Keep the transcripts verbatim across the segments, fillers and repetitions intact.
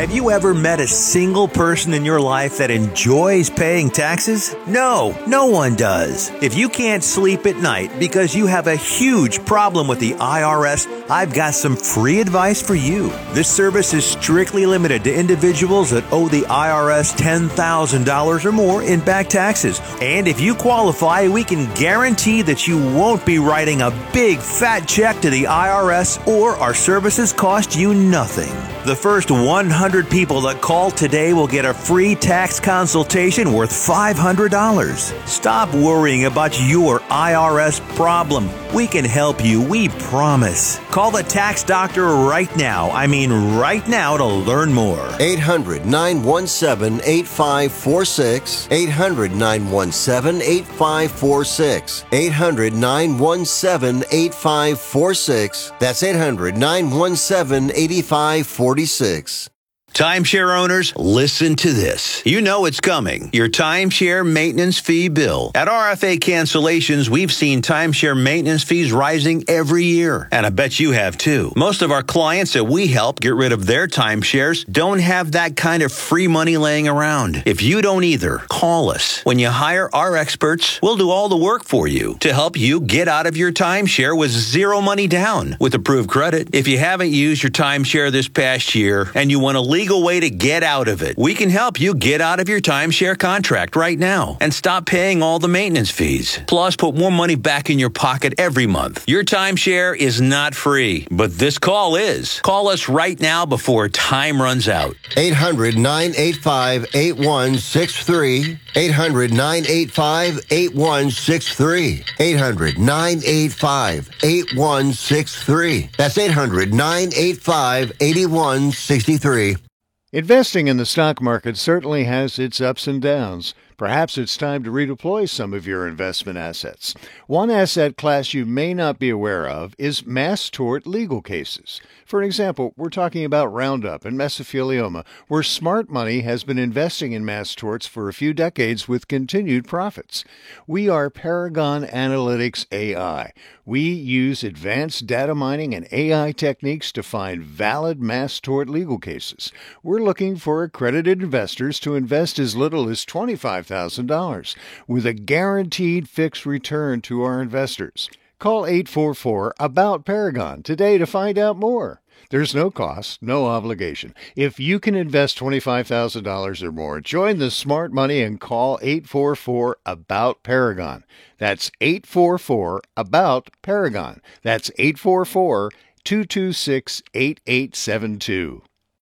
Have you ever met a single person in your life that enjoys paying taxes? No, no one does. If you can't sleep at night because you have a huge problem with the I R S, I've got some free advice for you. This service is strictly limited to individuals that owe the I R S ten thousand dollars or more in back taxes. And if you qualify, we can guarantee that you won't be writing a big fat check to the I R S, or our services cost you nothing. The first one hundred people that call today will get a free tax consultation worth five hundred dollars. Stop worrying about your I R S problem. We can help you, we promise. Call the tax doctor right now. I mean right now to learn more. eight hundred, nine one seven, eight five four six. eight hundred, nine one seven, eight five four six. eight hundred, nine one seven, eight five four six. That's eight hundred, nine one seven, eight five four six. Timeshare owners, listen to this. You know it's coming. Your timeshare maintenance fee bill. At R F A Cancellations, we've seen timeshare maintenance fees rising every year. And I bet you have too. Most of our clients that we help get rid of their timeshares don't have that kind of free money laying around. If you don't either, call us. When you hire our experts, we'll do all the work for you to help you get out of your timeshare with zero money down with approved credit. If you haven't used your timeshare this past year and you want to leave legal way to get out of it, we can help you get out of your timeshare contract right now and stop paying all the maintenance fees. Plus, put more money back in your pocket every month. Your timeshare is not free, but this call is. Call us right now before time runs out. eight hundred, nine eight five, eight one six three. eight hundred, nine eight five, eight one six three. eight hundred, nine eight five, eight one six three. That's eight hundred, nine eight five, eight one six three. Investing in the stock market certainly has its ups and downs. Perhaps it's time to redeploy some of your investment assets. One asset class you may not be aware of is mass tort legal cases. For example, we're talking about Roundup and mesothelioma, where smart money has been investing in mass torts for a few decades with continued profits. We are Paragon Analytics A I. We use advanced data mining and A I techniques to find valid mass tort legal cases. We're looking for accredited investors to invest as little as twenty-five thousand dollars with a guaranteed fixed return to our investors. Call eight four four, ABOUT Paragon today to find out more. There's no cost, no obligation. If you can invest twenty-five thousand dollars or more, join the smart money and call eight four four, ABOUT Paragon. That's eight four four, ABOUT Paragon. That's eight four four, two two six, eight eight seven two.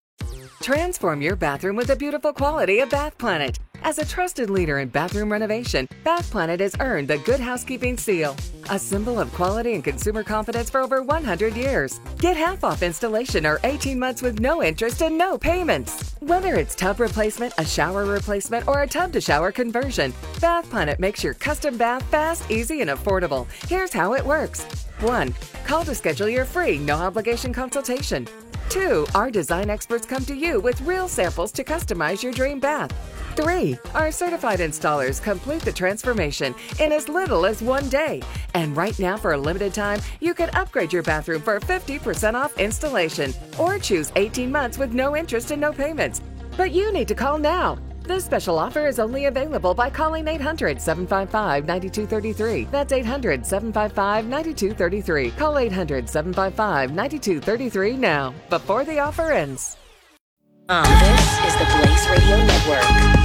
Transform your bathroom with the beautiful quality of Bath Planet. As a trusted leader in bathroom renovation, Bath Planet has earned the Good Housekeeping seal, a symbol of quality and consumer confidence for over one hundred years. Get half off installation or eighteen months with no interest and no payments. Whether it's tub replacement, a shower replacement, or a tub-to-shower conversion, Bath Planet makes your custom bath fast, easy, and affordable. Here's how it works. one. Call to schedule your free, no-obligation consultation. two. Our design experts come to you with real samples to customize your dream bath. three. Our certified installers complete the transformation in as little as one day. And right now, for a limited time, you can upgrade your bathroom for fifty percent off installation or choose eighteen months with no interest and no payments. But you need to call now. This special offer is only available by calling eight hundred, seven five five, nine two three three. That's eight hundred, seven five five, nine two three three. Call eight hundred, seven five five, nine two three three now, before the offer ends. Uh, this is the Blaze Radio Network.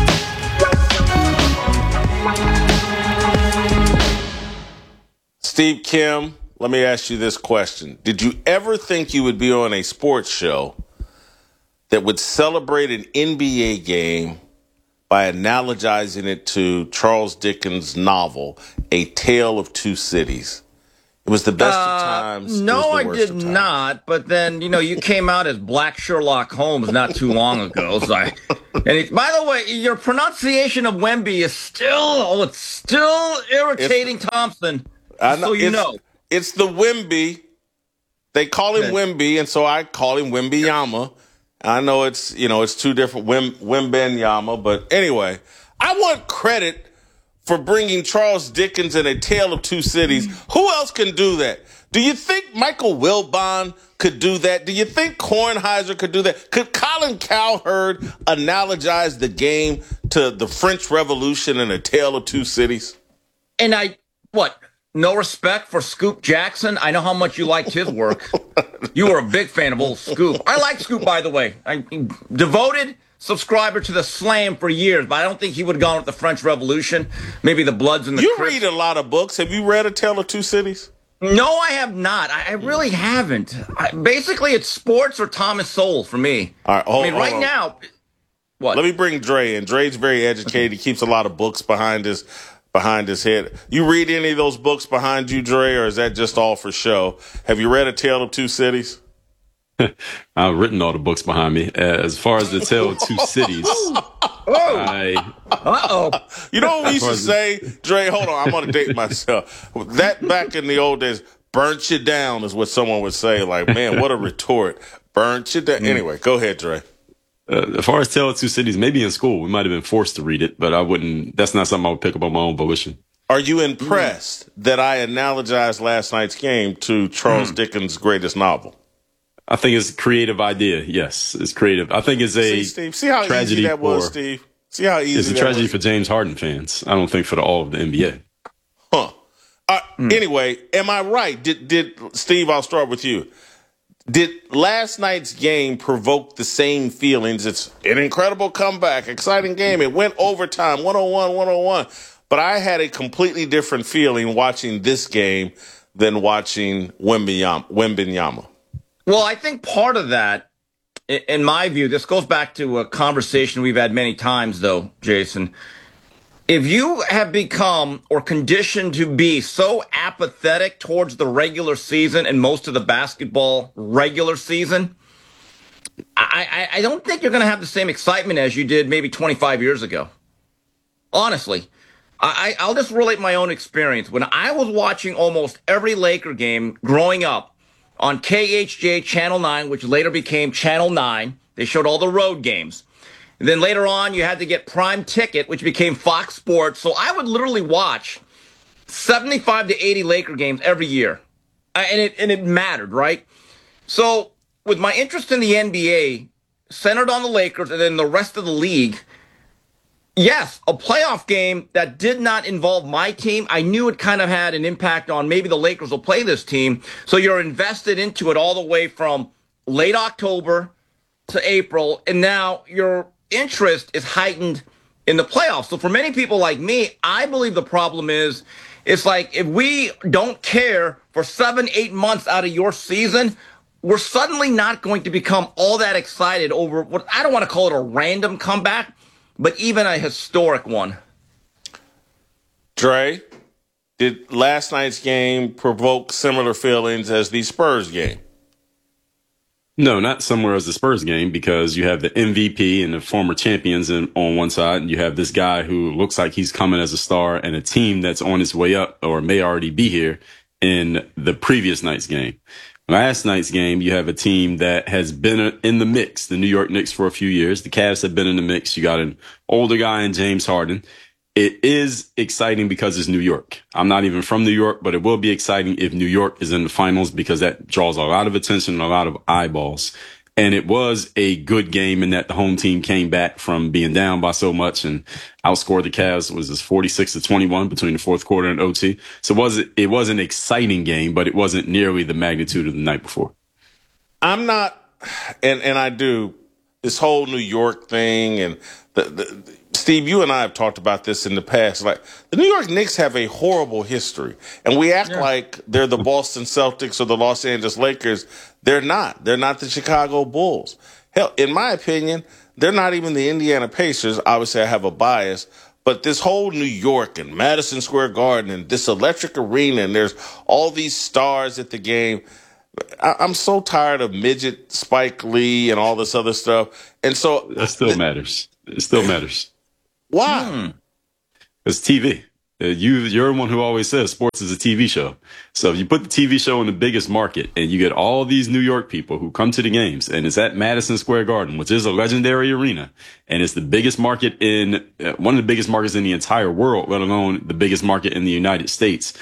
Steve Kim, let me ask you this question. Did you ever think you would be on a sports show that would celebrate an N B A game by analogizing it to Charles Dickens' novel, A Tale of Two Cities? It was the best uh, of times. No, I did of not. But then, you know, you came out as Black Sherlock Holmes not too long ago. So I, and it, by the way, your pronunciation of Wemby is still, oh, it's still irritating, it's, Thompson. I know, so you it's, know. It's the Wemby. They call him Okay. Wemby, and so I call him Wembyama. I know it's, you know, it's two different Wim, Wembenyama, but anyway, I want credit for bringing Charles Dickens and A Tale of Two Cities. Who else can do that? Do you think Michael Wilbon could do that? Do you think Kornheiser could do that? Could Colin Cowherd analogize the game to the French Revolution and A Tale of Two Cities? And I, what, no respect for Scoop Jackson? I know how much you liked his work. You were a big fan of old Scoop. I like Scoop, by the way. I'm devoted subscriber to the Slam for years, but I don't think he would have gone with the French Revolution. Maybe the Bloods and the You Crips. read a lot of books. Have you read A Tale of Two Cities? No, I have not. I, I really haven't. I, basically, it's sports or Thomas Sowell for me. All right, hold, I mean, right on. now, what? Let me bring Dre in. Dre's very educated. He keeps a lot of books behind his behind his head. You read any of those books behind you, Dre, or is that just all for show? Have you read A Tale of Two Cities? I've written all the books behind me. As far as The Tale of Two Cities, I... Uh-oh. You know what we used to say? Dre, hold on. I'm going to date myself. That back in the old days, burnt you down is what someone would say. Like, man, what a retort. Burnt you down. Anyway, go ahead, Dre. Uh, as far as Tale of Two Cities, maybe in school, we might have been forced to read it, but I wouldn't, that's not something I would pick up on my own volition. Are you impressed mm. that I analogized last night's game to Charles mm. Dickens' greatest novel? I think it's a creative idea. Yes, it's creative. I think it's a See, Steve, see how tragedy easy that was, for, Steve? See how easy it's a that tragedy was? for James Harden fans. I don't think for the, all of the N B A. Huh. Uh, mm. Anyway, am I right? Did, did Steve, I'll start with you. Did last night's game provoke the same feelings? It's an incredible comeback, exciting game. It went overtime, one oh one, one oh one. But I had a completely different feeling watching this game than watching Wembanyama. Well, I think part of that, in my view, this goes back to a conversation we've had many times, though, Jason. If you have become or conditioned to be so apathetic towards the regular season and most of the basketball regular season, I, I, I don't think you're going to have the same excitement as you did maybe twenty-five years ago. Honestly, I, I'll just relate my own experience. When I was watching almost every Laker game growing up on K H J Channel nine, which later became Channel nine, they showed all the road games. And then later on, you had to get Prime Ticket, which became Fox Sports. So I would literally watch seventy-five to eighty Laker games every year. And it, and it mattered, right? So with my interest in the N B A centered on the Lakers and then the rest of the league, yes, a playoff game that did not involve my team, I knew it kind of had an impact on maybe the Lakers will play this team. So you're invested into it all the way from late October to April, and now you're interest is heightened in the playoffs. So for many people like me, I believe the problem is, it's like if we don't care for seven, eight months out of your season, we're suddenly not going to become all that excited over what I don't want to call it a random comeback, but even a historic one. Dre, did last night's game provoke similar feelings as the Spurs game? No, not somewhere as the Spurs game, because you have the M V P and the former champions in, on one side, and you have this guy who looks like he's coming as a star and a team that's on its way up or may already be here in the previous night's game. Last night's game, you have a team that has been in the mix, the New York Knicks, for a few years. The Cavs have been in the mix. You got an older guy in James Harden. It is exciting because it's New York. I'm not even from New York, but it will be exciting if New York is in the finals because that draws a lot of attention and a lot of eyeballs. And it was a good game in that the home team came back from being down by so much and outscored the Cavs. It was this forty-six to twenty-one between the fourth quarter and O T. So it was, it was an exciting game, but it wasn't nearly the magnitude of the night before. I'm not, and, and I do, this whole New York thing and the, the Steve, you and I have talked about this in the past. Like, the New York Knicks have a horrible history, and we act yeah. like they're the Boston Celtics or the Los Angeles Lakers. They're not. They're not the Chicago Bulls. Hell, in my opinion, they're not even the Indiana Pacers. Obviously, I have a bias, but this whole New York and Madison Square Garden and this electric arena, and there's all these stars at the game. I, I'm so tired of midget Spike Lee and all this other stuff. And so that still th- matters. It still matters. Why? It's T V. Uh, you, you're one who always says sports is a T V show. So if you put the T V show in the biggest market and you get all these New York people who come to the games, and it's at Madison Square Garden, which is a legendary arena, and it's the biggest market in uh, one of the biggest markets in the entire world, let alone the biggest market in the United States.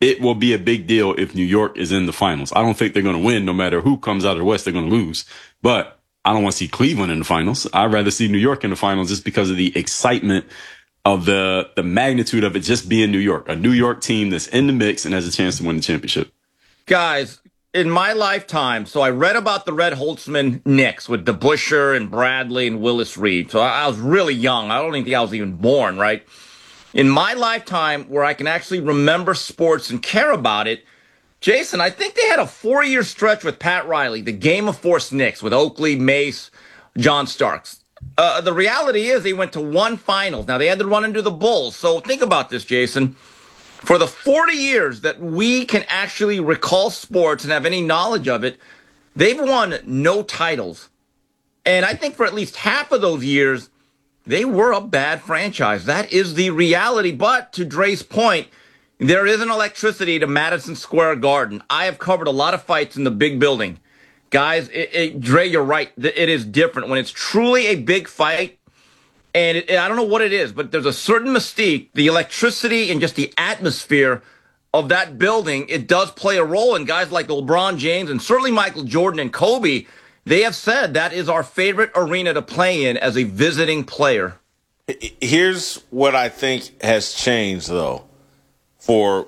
it will be a big deal if New York is in the finals. I don't think they're going to win no matter who comes out of the West. They're going to lose. But I don't want to see Cleveland in the finals. I'd rather see New York in the finals just because of the excitement of the the magnitude of it just being New York, a New York team that's in the mix and has a chance to win the championship. Guys, in my lifetime, so I read about the Red Holtzman Knicks with DeBusschere and Bradley and Willis Reed. So I, I was really young. I don't even think I was even born, right? In my lifetime, where I can actually remember sports and care about it, Jason, I think they had a four-year stretch with Pat Riley, the Game of Force Knicks with Oakley, Mace, John Starks. Uh, the reality is they went to one finals. Now, they had to run into the Bulls. So think about this, Jason. For the forty years that we can actually recall sports and have any knowledge of it, they've won no titles. And I think for at least half of those years, they were a bad franchise. That is the reality. But to Dre's point, there is an electricity to Madison Square Garden. I have covered a lot of fights in the big building. Guys, it, it, Dre, you're right. It is different. When it's truly a big fight, and it, I don't know what it is, but there's a certain mystique, the electricity and just the atmosphere of that building, it does play a role. And guys like LeBron James and certainly Michael Jordan and Kobe, they have said that is our favorite arena to play in as a visiting player. Here's what I think has changed, though, for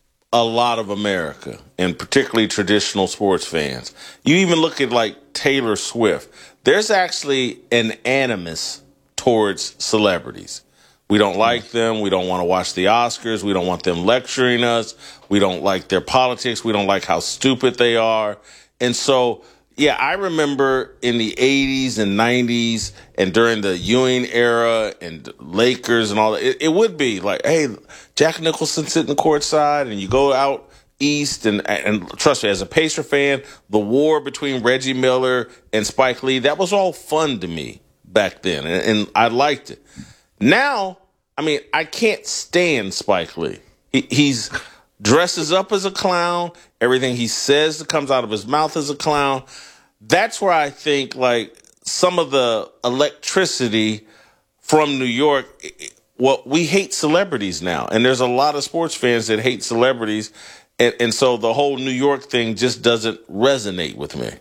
a lot of America, and particularly traditional sports fans. You even look at, like, Taylor Swift. There's actually an animus towards celebrities. We don't like them. We don't want to watch the Oscars. We don't want them lecturing us. We don't like their politics. We don't like how stupid they are. And so, yeah, I remember in the eighties and nineties and during the Ewing era and Lakers and all that, it, it would be like, hey, Jack Nicholson sitting courtside, and you go out east, and, and trust me, as a Pacer fan, the war between Reggie Miller and Spike Lee, that was all fun to me back then, and, and I liked it. Now, I mean, I can't stand Spike Lee. He, he's dresses up as a clown. Everything he says that comes out of his mouth is a clown. That's where I think, like, some of the electricity from New York, well, we hate celebrities now. And there's a lot of sports fans that hate celebrities. And, and so the whole New York thing just doesn't resonate with me.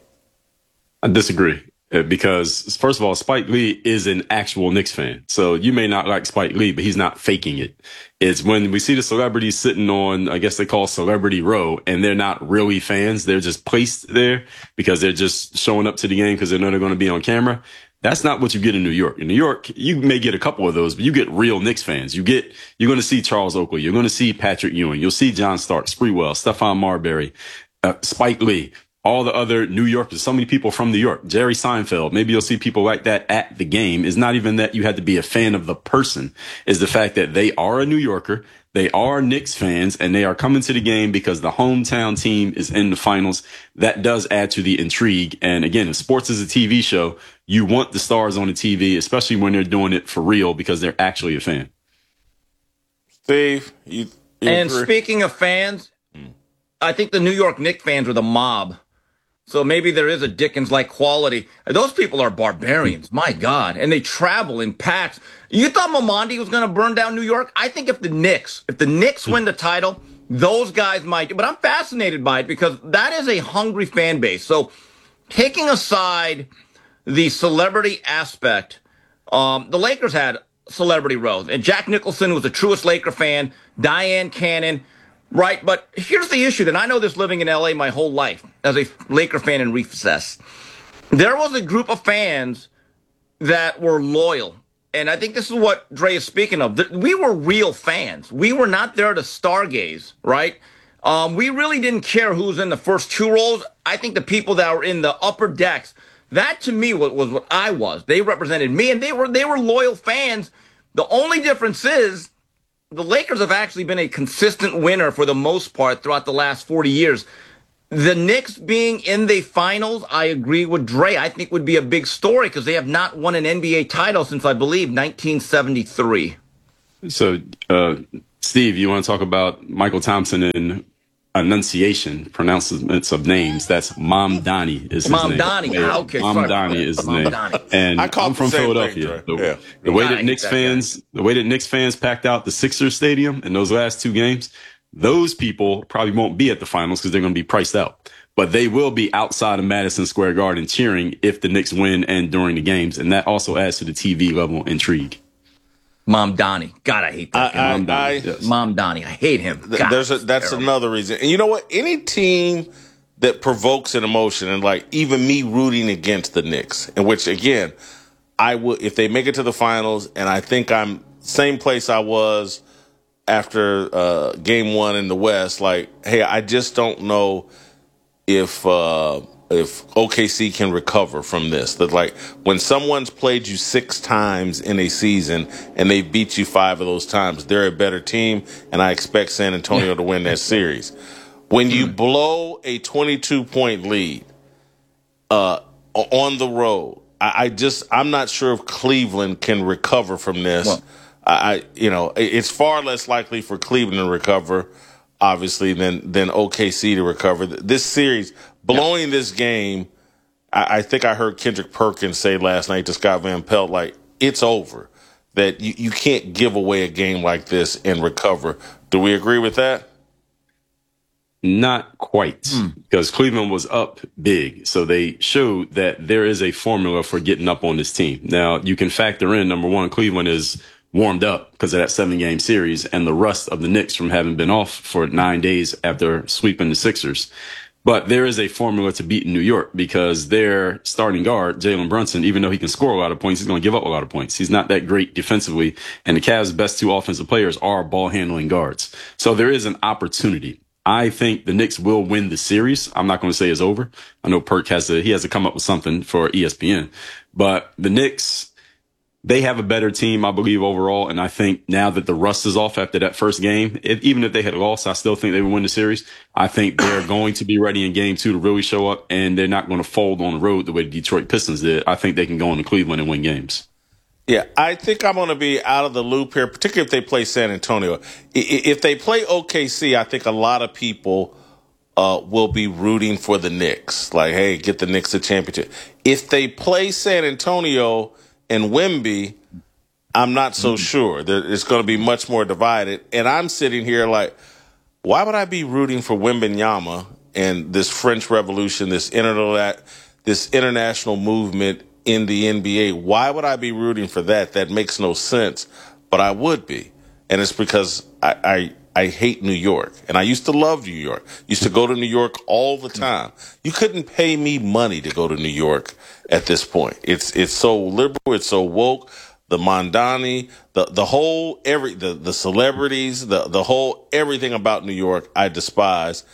I disagree. Because, first of all, Spike Lee is an actual Knicks fan. So you may not like Spike Lee, but he's not faking it. It's when we see the celebrities sitting on, I guess they call Celebrity Row, and they're not really fans. They're just placed there because they're just showing up to the game because they know they're going to be on camera. That's not what you get in New York. In New York, you may get a couple of those, but you get real Knicks fans. You get, you're going to see Charles Oakley. You're going to see Patrick Ewing. You'll see John Stark, Sprewell, Stephon Marbury, uh, Spike Lee. All the other New Yorkers, so many people from New York, Jerry Seinfeld, maybe you'll see people like that at the game. It's not even that you had to be a fan of the person. It's the fact that they are a New Yorker, they are Knicks fans, and they are coming to the game because the hometown team is in the finals. That does add to the intrigue. And again, if sports is a T V show, you want the stars on the T V, especially when they're doing it for real because they're actually a fan. Steve, you, you And agree? Speaking of fans, I think the New York Knicks fans are the mob. So maybe there is a Dickens-like quality. Those people are barbarians, my God. And they travel in packs. You thought Mamandi was going to burn down New York? I think if the Knicks, if the Knicks win the title, those guys might. But I'm fascinated by it because that is a hungry fan base. So taking aside the celebrity aspect, um, the Lakers had Celebrity Row. And Jack Nicholson was the truest Laker fan. Diane Cannon. Right, but here's the issue, and I know this living in L A my whole life as a Laker fan in recess. There was a group of fans that were loyal, and I think this is what Dre is speaking of. We were real fans. We were not there to stargaze, right? Um, we really didn't care who was in the first two rows. I think the people that were in the upper decks, that to me was, was what I was. They represented me, and they were they were loyal fans. The only difference is the Lakers have actually been a consistent winner for the most part throughout the last forty years. The Knicks being in the finals, I agree with Dre, I think would be a big story because they have not won an N B A title since, I believe, nineteen seventy-three. So, uh, Steve, you want to talk about Michael Thompson and enunciation, pronouncements of names? That's Mamdani is his Mom name. Donnie. Ah, okay, sorry. Mamdani is his Mom name. Donnie. And I call I'm it from the same Philadelphia. thing, the, yeah. the way Gotta that hate Knicks that fans, the way that Knicks fans packed out the Sixers stadium in those last two games, those people probably won't be at the finals because they're going to be priced out. But they will be outside of Madison Square Garden cheering if the Knicks win and during the games. And that also adds to the T V level intrigue. Mom Donnie. God, I hate that. I, Mom, I, Donnie. I, Yes. Mom Donnie. I hate him. God, there's a, that's terrible. another reason. And you know what? Any team that provokes an emotion, and like even me rooting against the Knicks, in which again, I would, if they make it to the finals, and I think I'm same place I was after uh, game one in the West, like, hey, I just don't know if uh, if O K C can recover from this. That like when someone's played you six times in a season and they beat you five of those times, they're a better team, and I expect San Antonio to win that series. When you blow a twenty-two point lead uh, on the road, I, I just I'm not sure if Cleveland can recover from this. Well, I, you know, it's far less likely for Cleveland to recover, obviously, than than O K C to recover. This series, blowing this game, I, I think I heard Kendrick Perkins say last night to Scott Van Pelt, like, it's over. That you, you can't give away a game like this and recover. Do we agree with that? Not quite, mm. because Cleveland was up big. So they showed that there is a formula for getting up on this team. Now, you can factor in, number one, Cleveland is warmed up because of that seven-game series and the rust of the Knicks from having been off for nine days after sweeping the Sixers. But there is a formula to beat New York because their starting guard, Jalen Brunson, even though he can score a lot of points, he's going to give up a lot of points. He's not that great defensively. And the Cavs' best two offensive players are ball-handling guards. So there is an opportunity. I think the Knicks will win the series. I'm not going to say it's over. I know Perk has to, he has to come up with something for E S P N. But the Knicks, they have a better team, I believe, overall. And I think now that the rust is off after that first game, if, even if they had lost, I still think they would win the series. I think they're going to be ready in game two to really show up, and they're not going to fold on the road the way the Detroit Pistons did. I think they can go into Cleveland and win games. Yeah, I think I'm going to be out of the loop here, particularly if they play San Antonio. If they play O K C, I think a lot of people uh, will be rooting for the Knicks. Like, hey, get the Knicks a championship. If they play San Antonio and Wemby, I'm not so mm-hmm. sure. It's going to be much more divided. And I'm sitting here like, why would I be rooting for Wembanyama and this French Revolution, this internet, this international movement in the N B A? Why would I be rooting for that? That makes no sense, but I would be. And it's because I, I, I hate New York. And I used to love New York. Used to go to New York all the time. You couldn't pay me money to go to New York at this point. It's it's so liberal, it's so woke. The Mondani, the the whole every the, the celebrities, the the whole everything about New York I despise.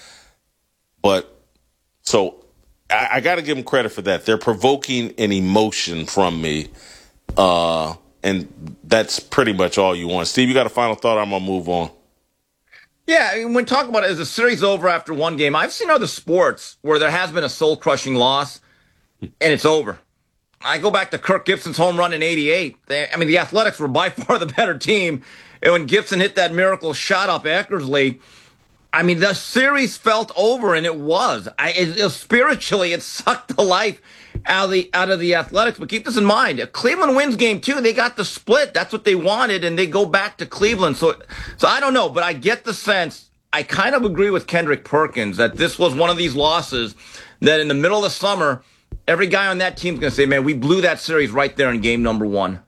But so I, I got to give them credit for that. They're provoking an emotion from me, uh, and that's pretty much all you want. Steve, you got a final thought? I'm gonna move on. Yeah, I mean, when talking about it, is the series over after one game? I've seen other sports where there has been a soul-crushing loss, and it's over. I go back to Kirk Gibson's home run in eighty-eight. They, I mean, the Athletics were by far the better team, and when Gibson hit that miracle shot up Eckersley, I mean, the series felt over, and it was. I, it, it, spiritually, it sucked the life out of the out of the Athletics. But keep this in mind: if Cleveland wins Game Two, they got the split. That's what they wanted, and they go back to Cleveland. So, so I don't know, but I get the sense. I kind of agree with Kendrick Perkins that this was one of these losses that in the middle of the summer, every guy on that team's going to say, "Man, we blew that series right there in game number one."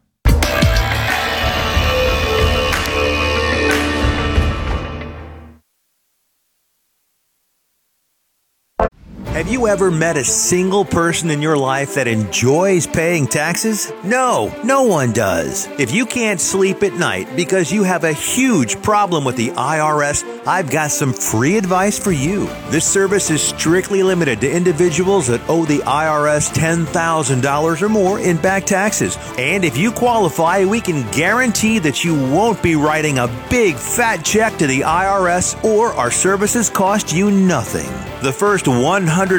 Have you ever met a single person in your life that enjoys paying taxes? No, no one does. If you can't sleep at night because you have a huge problem with the I R S, I've got some free advice for you. This service is strictly limited to individuals that owe the I R S ten thousand dollars or more in back taxes. And if you qualify, we can guarantee that you won't be writing a big fat check to the I R S, or our services cost you nothing. The first one hundred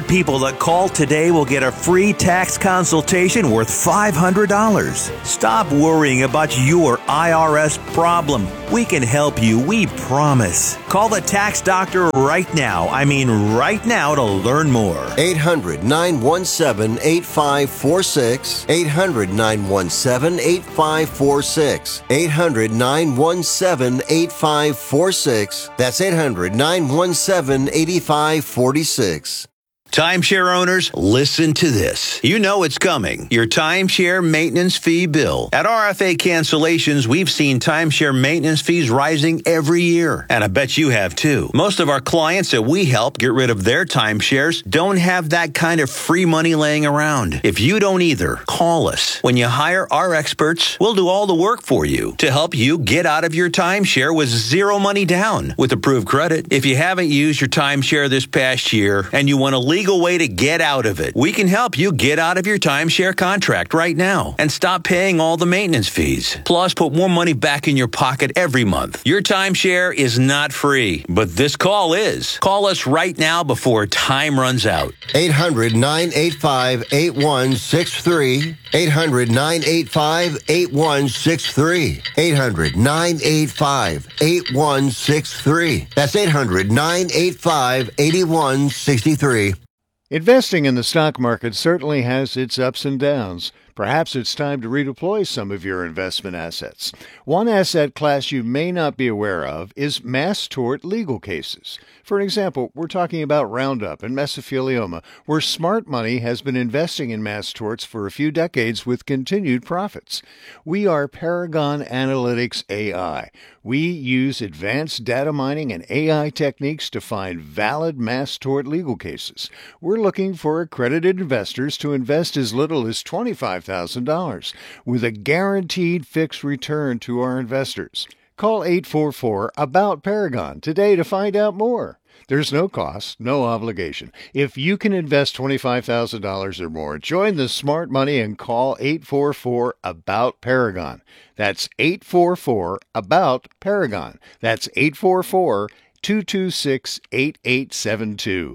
hundred people that call today will get a free tax consultation worth five hundred dollars. Stop worrying about your I R S problem. We can help you, we promise. Call the tax doctor right now. I mean right now to learn more. eight hundred, nine one seven, eight five four six. eight hundred, nine one seven, eight five four six. eight hundred, nine one seven, eight five four six. That's eight hundred, nine one seven, eight five four six. Timeshare owners, listen to this. You know it's coming. Your timeshare maintenance fee bill. At R F A Cancellations, we've seen timeshare maintenance fees rising every year. And I bet you have too. Most of our clients that we help get rid of their timeshares don't have that kind of free money laying around. If you don't either, call us. When you hire our experts, we'll do all the work for you to help you get out of your timeshare with zero money down with approved credit. If you haven't used your timeshare this past year and you want to leave legal way to get out of it. We can help you get out of your timeshare contract right now and stop paying all the maintenance fees. Plus, put more money back in your pocket every month. Your timeshare is not free, but this call is. Call us right now before time runs out. eight hundred, nine eight five, eight one six three. eight hundred, nine eight five, eight one six three. eight hundred, nine eight five, eight one six three. That's eight hundred, nine eight five, eight one six three. Investing in the stock market certainly has its ups and downs. Perhaps it's time to redeploy some of your investment assets. One asset class you may not be aware of is mass tort legal cases. For example, we're talking about Roundup and mesothelioma, where smart money has been investing in mass torts for a few decades with continued profits. We are Paragon Analytics A I. We use advanced data mining and A I techniques to find valid mass tort legal cases. We're looking for accredited investors to invest as little as twenty-five thousand dollars with a guaranteed fixed return to our investors. Call eight four four, ABOUT Paragon today to find out more. There's no cost, no obligation. If you can invest twenty-five thousand dollars or more, join the smart money and call eight four four, ABOUT Paragon. That's eight four four, ABOUT Paragon. That's eight four four, two two six, eight eight seven two.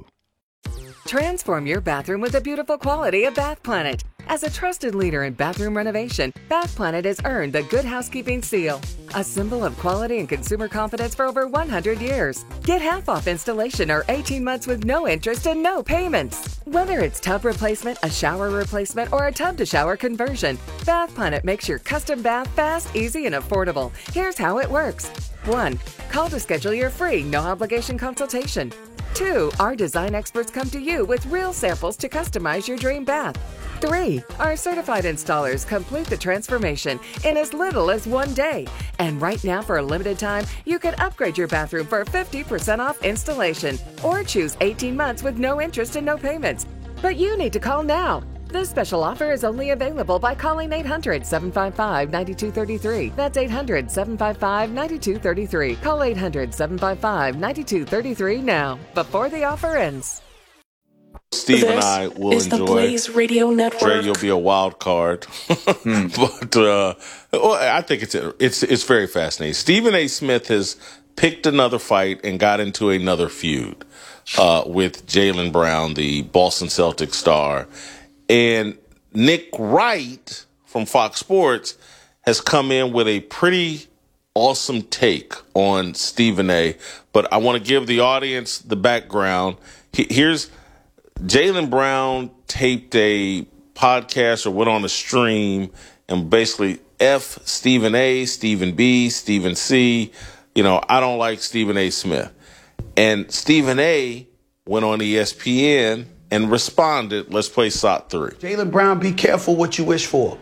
Transform your bathroom with the beautiful quality of Bath Planet. As a trusted leader in bathroom renovation, Bath Planet has earned the Good Housekeeping seal, a symbol of quality and consumer confidence for over one hundred years. Get half off installation or eighteen months with no interest and no payments. Whether it's tub replacement, a shower replacement, or a tub-to-shower conversion, Bath Planet makes your custom bath fast, easy, and affordable. Here's how it works. one. Call to schedule your free, no-obligation consultation. two. Our design experts come to you with real samples to customize your dream bath. three. Our certified installers complete the transformation in as little as one day. And right now, for a limited time, you can upgrade your bathroom for fifty percent off installation or choose eighteen months with no interest and no payments. But you need to call now. This special offer is only available by calling eight hundred, seven five five, nine two three three. That's eight hundred, seven five five, nine two three three. Call eight hundred, seven five five, nine two three three now, before the offer ends. Steve this and I will is enjoy. The Blaze Radio Network. Trey, you'll be a wild card, hmm. but uh, well, I think it's it's it's very fascinating. Stephen A. Smith has picked another fight and got into another feud uh, with Jaylen Brown, the Boston Celtics star, and Nick Wright from Fox Sports has come in with a pretty awesome take on Stephen A. But I want to give the audience the background. Here's Jaylen Brown taped a podcast or went on a stream and basically F Stephen A, Stephen B, Stephen C. You know, I don't like Stephen A. Smith. And Stephen A went on E S P N and responded. Let's play S O T three. Jaylen Brown, be careful what you wish for.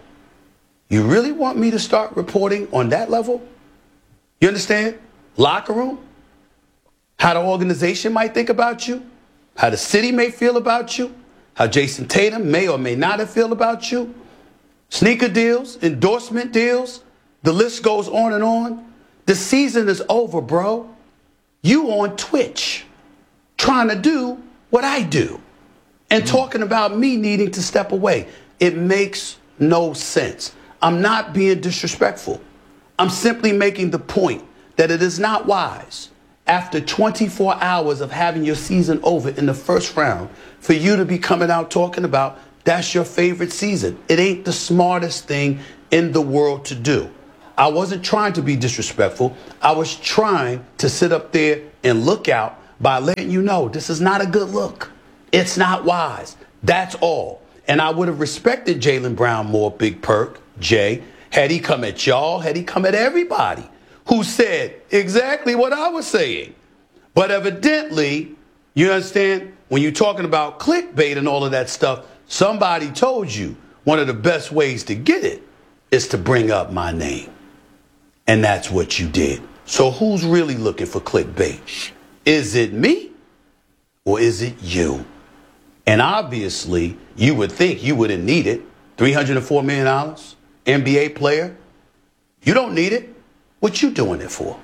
You really want me to start reporting on that level? You understand? Locker room? How the organization might think about you? How the city may feel about you, how Jason Tatum may or may not have feel about you, sneaker deals, endorsement deals, the list goes on and on. The season is over, bro. You on Twitch trying to do what I do and talking about me needing to step away. It makes no sense. I'm not being disrespectful. I'm simply making the point that it is not wise after twenty-four hours of having your season over in the first round, for you to be coming out talking about that's your favorite season. It ain't the smartest thing in the world to do. I wasn't trying to be disrespectful. I was trying to sit up there and look out by letting you know this is not a good look. It's not wise. That's all. And I would have respected Jaylen Brown more, Big Perk, Jay, had he come at y'all, had he come at everybody who said exactly what I was saying. But evidently, you understand, when you're talking about clickbait and all of that stuff, somebody told you one of the best ways to get it is to bring up my name. And that's what you did. So who's really looking for clickbait? Is it me or is it you? And obviously, you would think you wouldn't need it. three hundred four million dollars, N B A player. You don't need it. What you doing it for?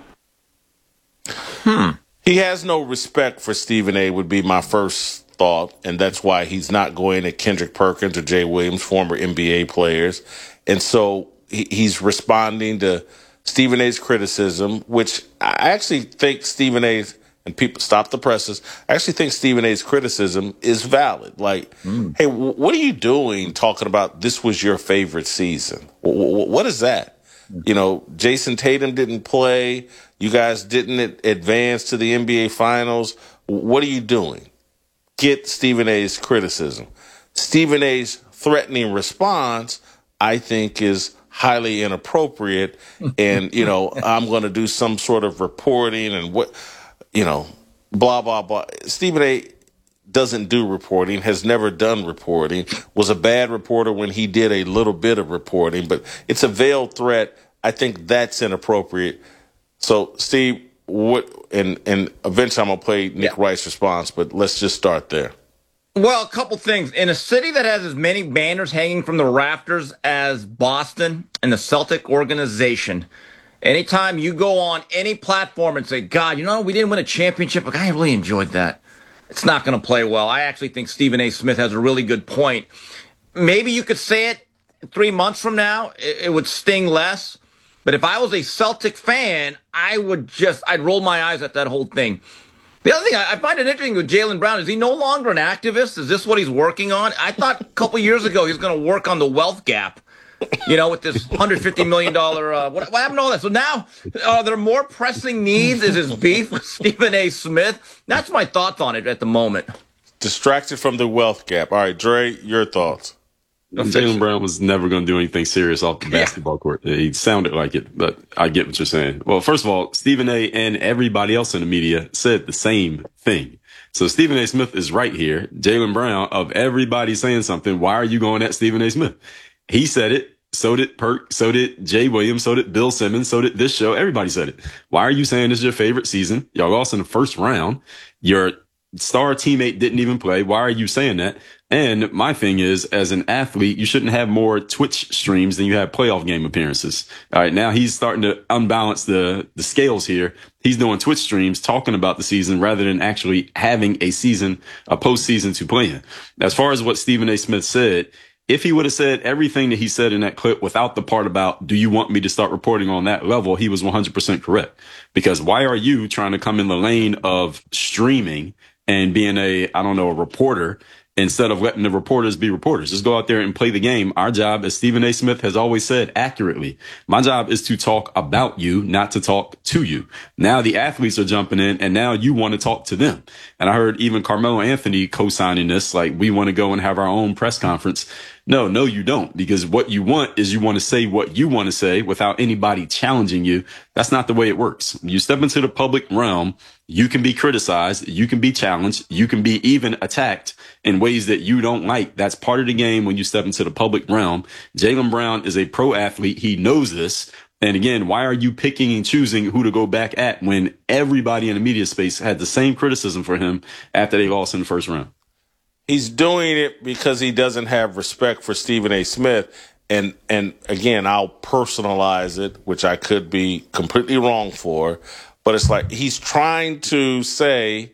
Hmm. He has no respect for Stephen A. would be my first thought, and that's why he's not going at Kendrick Perkins or Jay Williams, former N B A players. And so he, he's responding to Stephen A.'s criticism, which I actually think Stephen A.'s, and people stop the presses, I actually think Stephen A.'s criticism is valid. Like, mm. hey, w- what are you doing talking about this was your favorite season? W- w- what is that? You know, Jason Tatum didn't play. You guys didn't advance to the N B A Finals. What are you doing? Get Stephen A's criticism. Stephen A's threatening response, I think, is highly inappropriate. And, you know, I'm going to do some sort of reporting and what, you know, blah, blah, blah. Stephen A doesn't do reporting, has never done reporting, was a bad reporter when he did a little bit of reporting, but it's a veiled threat. I think that's inappropriate. So, Steve, what, and, and eventually I'm going to play Nick yeah. Wright's response, but let's just start there. Well, a couple things. In a city that has as many banners hanging from the rafters as Boston and the Celtic organization, anytime you go on any platform and say, God, you know, we didn't win a championship, but I really enjoyed that, it's not going to play well. I actually think Stephen A. Smith has a really good point. Maybe you could say it three months from now, it, it would sting less. But if I was a Celtic fan, I would just, I'd roll my eyes at that whole thing. The other thing I, I find it interesting with Jaylen Brown, is he no longer an activist? Is this what he's working on? I thought a couple years ago he was going to work on the wealth gap, you know, with this one hundred fifty million dollars, uh, what, what happened to all that? So now, are there more pressing needs? Is his beef with Stephen A. Smith? That's my thoughts on it at the moment. Distracted from the wealth gap. All right, Dre, your thoughts. Jaylen Brown was never going to do anything serious off the basketball court. He sounded like it, but I get what you're saying. Well, first of all, Stephen A. and everybody else in the media said the same thing. So Stephen A. Smith is right here. Jaylen Brown, of everybody saying something, why are you going at Stephen A. Smith? He said it. So did Perk. So did Jay Williams. So did Bill Simmons. So did this show. Everybody said it. Why are you saying this is your favorite season? Y'all lost in the first round. Your star teammate didn't even play. Why are you saying that? And my thing is, as an athlete, you shouldn't have more Twitch streams than you have playoff game appearances. All right. Now he's starting to unbalance the, the scales here. He's doing Twitch streams talking about the season rather than actually having a season, a postseason to play in. As far as what Stephen A. Smith said, if he would have said everything that he said in that clip without the part about, do you want me to start reporting on that level? He was one hundred percent correct. Because why are you trying to come in the lane of streaming and being a, I don't know, a reporter instead of letting the reporters be reporters? Just go out there and play the game. Our job, as Stephen A. Smith has always said accurately, my job is to talk about you, not to talk to you. Now the athletes are jumping in and now you want to talk to them. And I heard even Carmelo Anthony co-signing this, like we want to go and have our own press conference. No, no, you don't, because what you want is you want to say what you want to say without anybody challenging you. That's not the way it works. You step into the public realm, you can be criticized, you can be challenged, you can be even attacked in ways that you don't like. That's part of the game when you step into the public realm. Jaylen Brown is a pro athlete. He knows this. And again, why are you picking and choosing who to go back at when everybody in the media space had the same criticism for him after they lost in the first round? He's doing it because he doesn't have respect for Stephen A. Smith. And, and again, I'll personalize it, which I could be completely wrong for. But it's like he's trying to say,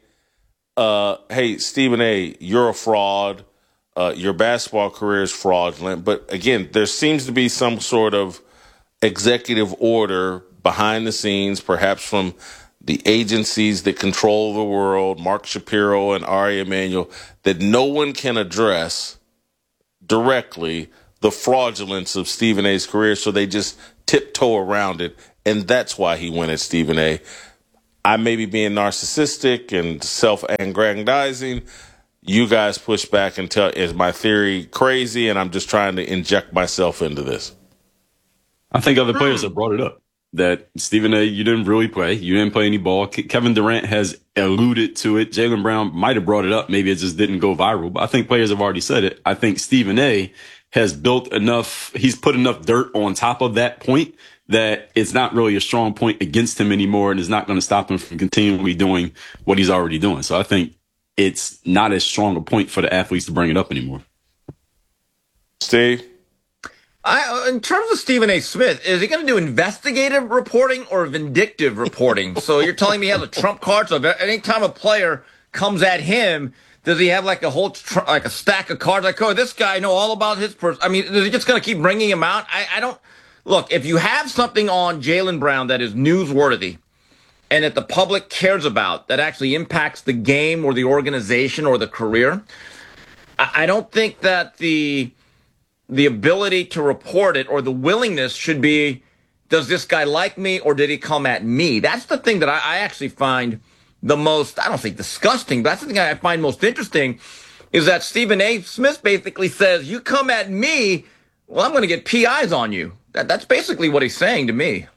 uh, hey, Stephen A., you're a fraud. Uh, your basketball career is fraudulent. But again, there seems to be some sort of executive order behind the scenes, perhaps from the agencies that control the world, Mark Shapiro and Ari Emanuel, that no one can address directly the fraudulence of Stephen A's career, so they just tiptoe around it, and that's why he went at Stephen A. I may be being narcissistic and self-aggrandizing. You guys push back and tell, is my theory crazy, and I'm just trying to inject myself into this? I think other players have brought it up, that Stephen A., you didn't really play. You didn't play any ball. Ke- Kevin Durant has alluded to it. Jaylen Brown might have brought it up. Maybe it just didn't go viral, but I think players have already said it. I think Stephen A. has built enough, he's put enough dirt on top of that point that it's not really a strong point against him anymore, and is not going to stop him from continually doing what he's already doing. So I think it's not as strong a point for the athletes to bring it up anymore. Steve? I, in terms of Stephen A. Smith, is he going to do investigative reporting or vindictive reporting? So you're telling me he has a trump card, so anytime a player comes at him, does he have like a whole, tr- like a stack of cards? Like, oh, this guy, I know all about his person. I mean, is he just going to keep bringing him out? I, I don't, look, if you have something on Jaylen Brown that is newsworthy and that the public cares about, that actually impacts the game or the organization or the career, I, I don't think that the, the ability to report it or the willingness should be, does this guy like me or did he come at me? That's the thing that I, I actually find the most, I don't think disgusting, but that's the thing I find most interesting, is that Stephen A. Smith basically says, you come at me, well, I'm going to get P Is on you. That, that's basically what he's saying to me.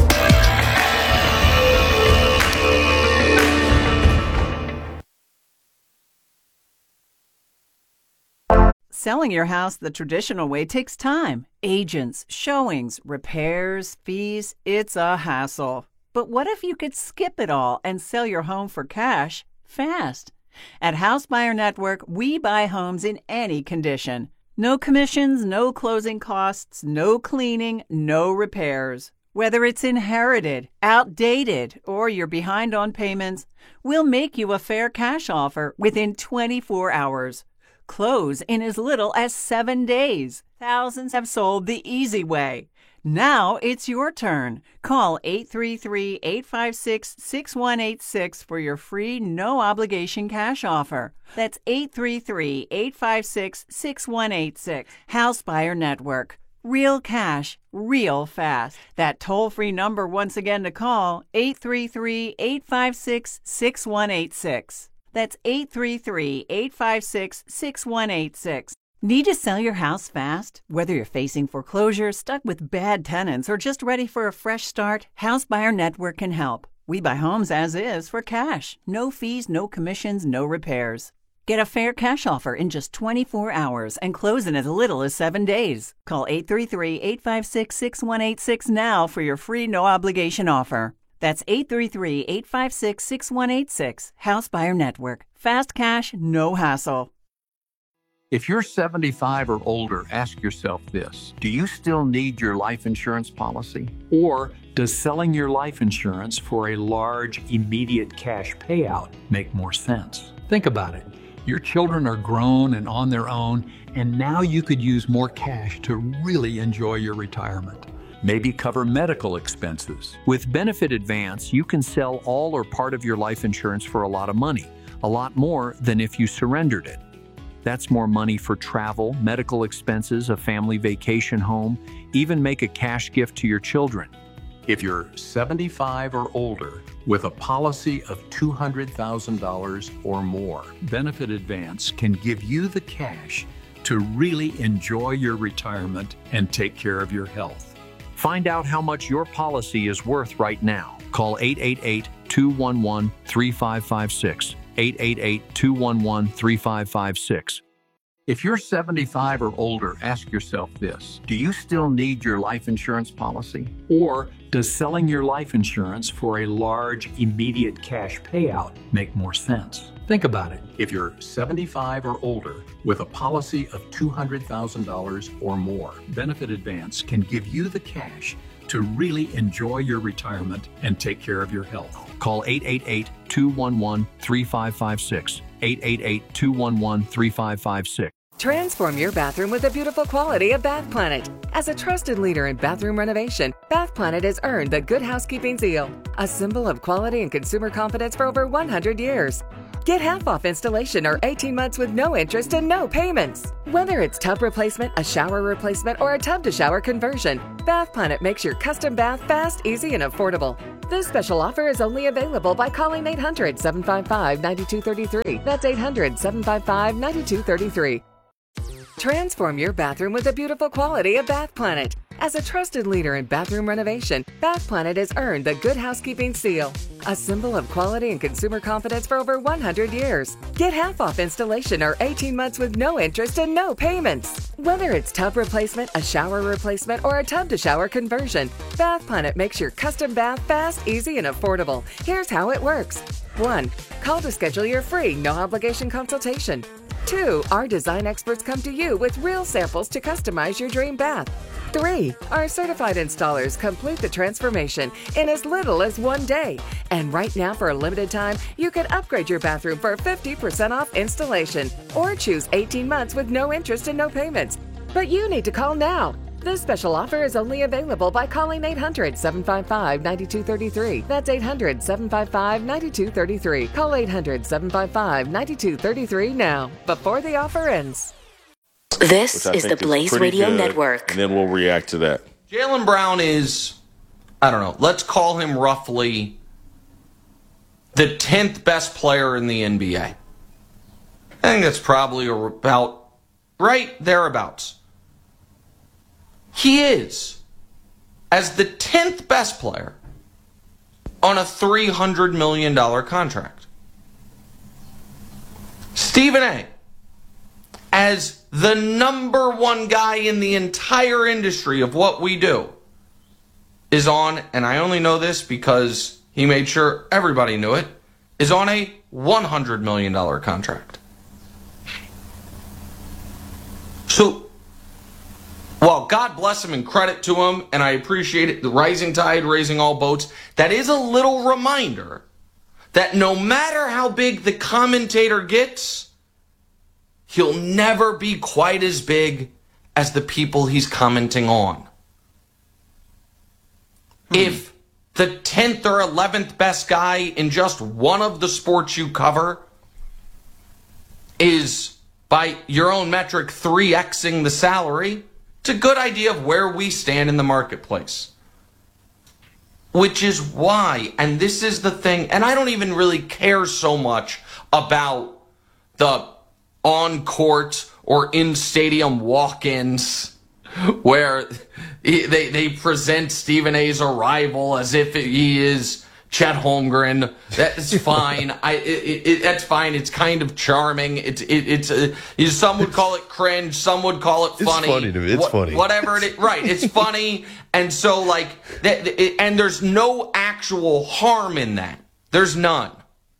Selling your house the traditional way takes time. Agents, showings, repairs, fees, it's a hassle. But what if you could skip it all and sell your home for cash fast? At House Buyer Network, we buy homes in any condition. No commissions, no closing costs, no cleaning, no repairs. Whether it's inherited, outdated, or you're behind on payments, we'll make you a fair cash offer within twenty-four hours. Close in as little as seven days. Thousands have sold the easy way. Now it's your turn. Call eight three three, eight five six, six one eight six for your free no-obligation cash offer. That's eight three three, eight five six, six one eight six. House Buyer Network. Real cash, real fast. That toll-free number once again to call, eight three three, eight five six, six one eight six. That's eight three three, eight five six, six one eight six. Need to sell your house fast? Whether you're facing foreclosure, stuck with bad tenants, or just ready for a fresh start, House Buyer Network can help. We buy homes as is for cash. No fees, no commissions, no repairs. Get a fair cash offer in just twenty-four hours and close in as little as seven days. Call eight three three, eight five six, six one eight six now for your free no-obligation offer. That's eight three three, eight five six, six one eight six. House Buyer Network. Fast cash, no hassle. If you're seventy-five or older, ask yourself this. Do you still need your life insurance policy? Or does selling your life insurance for a large, immediate cash payout make more sense? Think about it. Your children are grown and on their own, and now you could use more cash to really enjoy your retirement. Maybe cover medical expenses. With Benefit Advance, you can sell all or part of your life insurance for a lot of money, a lot more than if you surrendered it. That's more money for travel, medical expenses, a family vacation home, even make a cash gift to your children. If you're seventy-five or older with a policy of two hundred thousand dollars or more, Benefit Advance can give you the cash to really enjoy your retirement and take care of your health. Find out how much your policy is worth right now. Call eight eight eight, two one one, three five five six. eight eight eight, two one one, three five five six. If you're seventy-five or older, ask yourself this. Do you still need your life insurance policy? Or does selling your life insurance for a large, immediate cash payout make more sense? Think about it. If you're seventy-five or older with a policy of two hundred thousand dollars or more, Benefit Advance can give you the cash to really enjoy your retirement and take care of your health. Call eight eight eight, two one one, three five five six. eight eight eight, two one one, three five five six. Transform your bathroom with the beautiful quality of Bath Planet. As a trusted leader in bathroom renovation, Bath Planet has earned the Good Housekeeping seal, a symbol of quality and consumer confidence for over one hundred years. Get half off installation or eighteen months with no interest and no payments. Whether it's tub replacement, a shower replacement, or a tub-to-shower conversion, Bath Planet makes your custom bath fast, easy, and affordable. This special offer is only available by calling eight hundred, seven five five, nine two three three. That's eight hundred, seven five five, nine two three three. Transform your bathroom with the beautiful quality of Bath Planet. As a trusted leader in bathroom renovation, Bath Planet has earned the Good Housekeeping seal, a symbol of quality and consumer confidence for over one hundred years. Get half off installation or eighteen months with no interest and no payments. Whether it's tub replacement, a shower replacement, or a tub-to-shower conversion, Bath Planet makes your custom bath fast, easy, and affordable. Here's how it works. one. Call to schedule your free, no-obligation consultation. two. Our design experts come to you with real samples to customize your dream bath. three. Our certified installers complete the transformation in as little as one day. And right now, for a limited time, you can upgrade your bathroom for fifty percent off installation or choose eighteen months with no interest and no payments. But you need to call now. This special offer is only available by calling eight hundred, seven five five, nine two three three. That's eight hundred, seven five five, nine two three three. Call eight hundred, seven five five, nine two three three now, before the offer ends. This is the Blaze Radio good, Network. And then we'll react to that. Jaylen Brown is, I don't know, let's call him roughly the tenth best player in the N B A. I think that's probably about right thereabouts. He is, as the tenth best player, on a three hundred million dollars contract. Stephen A., as the number one guy in the entire industry of what we do, is on, and I only know this because he made sure everybody knew it, is on a one hundred million dollars contract. So, while God bless him and credit to him, and I appreciate it, the rising tide raising all boats, that is a little reminder that no matter how big the commentator gets, he'll never be quite as big as the people he's commenting on. Hmm. If the tenth or eleventh best guy in just one of the sports you cover is, by your own metric, three Xing the salary, it's a good idea of where we stand in the marketplace. Which is why, and this is the thing, and I don't even really care so much about the on-court or in-stadium walk-ins where they, they present Stephen A's arrival as if he is Chet Holmgren. That's fine. I it, it, that's fine. It's kind of charming. It's it, it's a, some would call it cringe. Some would call it funny. It's funny to me. It's Wh- funny. Whatever it is, right? It's funny, and so like that. It, and there's no actual harm in that. There's none.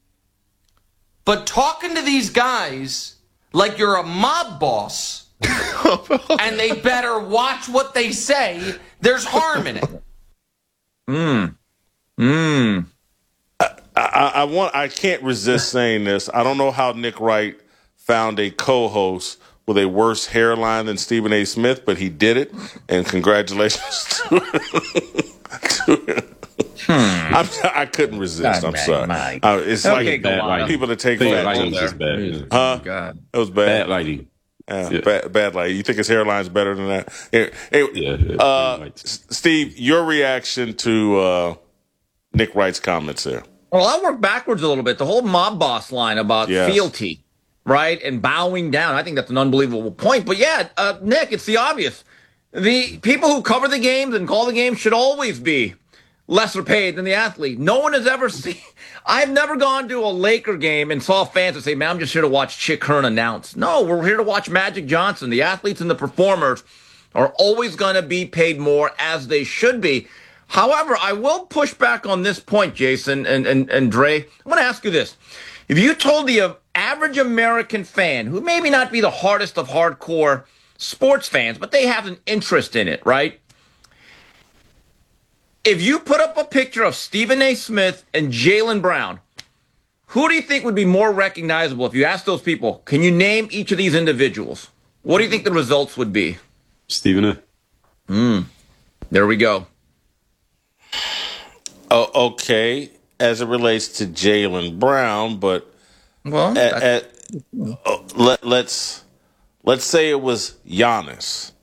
But talking to these guys like you're a mob boss, and they better watch what they say, there's harm in it. Mm. Mm. I, I, I want. I can't resist saying this. I don't know how Nick Wright found a co-host with a worse hairline than Stephen A. Smith, but he did it, and congratulations to him. Hmm. I'm, I couldn't resist. I'm sorry. Uh, it's Okay, like bad lighting. people that take Bad that. lighting was bad. Huh? God. It was bad. Bad lighting. Yeah, Yeah. Bad, bad lighting. You think his hairline's better than that? Anyway, anyway, Yeah, yeah, uh, yeah. S- Steve, your reaction to uh, Nick Wright's comments there? Well, I'll work backwards a little bit. The whole mob boss line about Yes. fealty, right, and bowing down. I think that's an unbelievable point. But yeah, uh, Nick, it's the obvious. The people who cover the games and call the games should always be lesser paid than the athlete. No one has ever seen. I've never gone to a Laker game and saw fans that say, man, I'm just here to watch Chick Hearn announce. No, we're here to watch Magic Johnson. The athletes and the performers are always going to be paid more, as they should be. However, I will push back on this point, Jason and, and, and Dre. I want to ask you this. If you told the uh, average American fan, who maybe not be the hardest of hardcore sports fans, but they have an interest in it, right? If you put up a picture of Stephen A. Smith and Jaylen Brown, who do you think would be more recognizable if you ask those people, can you name each of these individuals? What do you think the results would be? Stephen A. Mm. There we go. Oh, okay, as it relates to Jaylen Brown, but well, at, at, uh, let, let's let's say it was Giannis,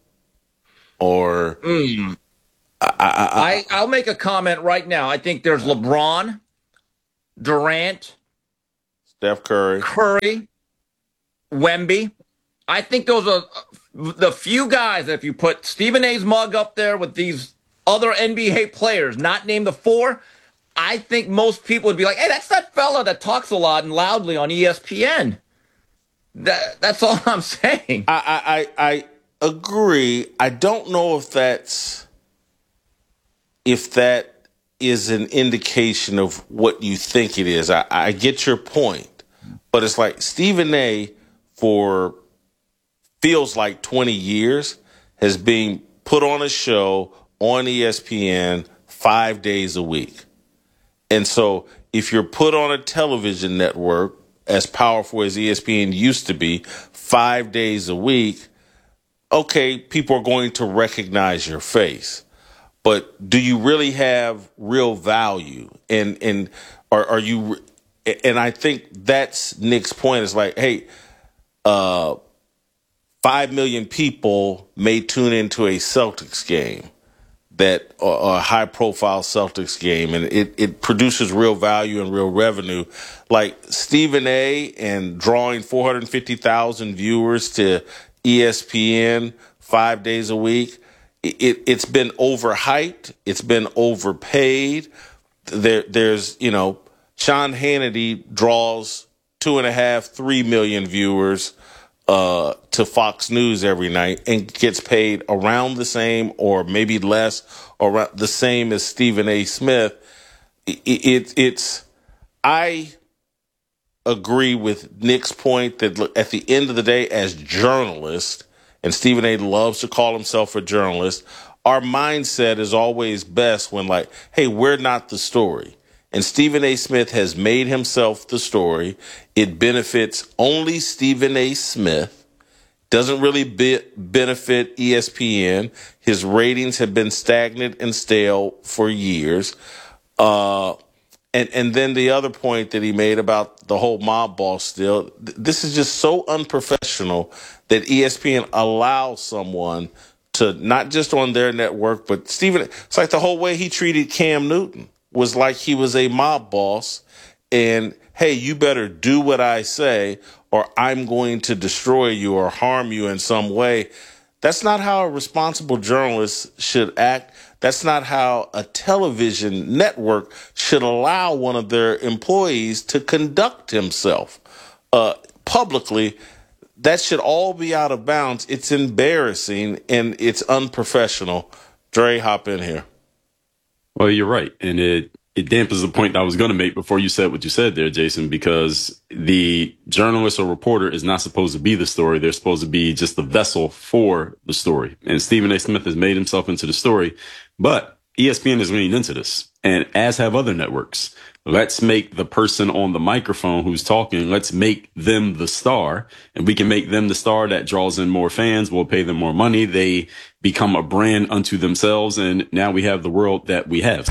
or mm. I, I, I, I'll make a comment right now. I think there's LeBron, Durant, Steph Curry, Curry, Wemby. I think those are the few guys that if you put Stephen A's mug up there with these other N B A players, not named the four, I think most people would be like, hey, that's that fella that talks a lot and loudly on E S P N. That, that's all I'm saying. I, I, I agree. I don't know if that's if that is an indication of what you think it is. I, I get your point, but it's like Stephen A for feels like twenty years has been put on a show on E S P N five days a week. And so if you're put on a television network as powerful as E S P N used to be five days a week, okay, people are going to recognize your face. But do you really have real value? And, and are, are you, and I think that's Nick's point is like, hey, uh, Five million people may tune into a Celtics game, that or a high-profile Celtics game, and it, it produces real value and real revenue. Like Stephen A. and drawing four hundred fifty thousand viewers to E S P N five days a week, it, it's been overhyped. It's been overpaid. There, there's, you know, Sean Hannity draws two and a half, three million viewers Uh, to Fox News every night and gets paid around the same or maybe less or around the same as Stephen A. Smith. It, it, it's, I agree with Nick's point that look, at the end of the day, as journalists, and Stephen A. loves to call himself a journalist, our mindset is always best when like, hey, we're not the story. And Stephen A. Smith has made himself the story. It benefits only Stephen A. Smith. Doesn't really be- benefit E S P N. His ratings have been stagnant and stale for years. Uh, and, and then the other point that he made about the whole mob boss still, th- this is just so unprofessional that E S P N allows someone to, not just on their network, but Stephen, it's like the whole way he treated Cam Newton was like he was a mob boss and, hey, you better do what I say or I'm going to destroy you or harm you in some way. That's not how a responsible journalist should act. That's not how a television network should allow one of their employees to conduct himself uh, publicly. That should all be out of bounds. It's embarrassing and it's unprofessional. Dre, hop in here. Well, you're right. And it, it dampens the point I was going to make before you said what you said there, Jason, because the journalist or reporter is not supposed to be the story. They're supposed to be just the vessel for the story. And Stephen A. Smith has made himself into the story, but E S P N is leaning into this, and as have other networks. Let's make the person on the microphone who's talking, let's make them the star, and we can make them the star that draws in more fans. We'll pay them more money. They become a brand unto themselves, and now we have the world that we have.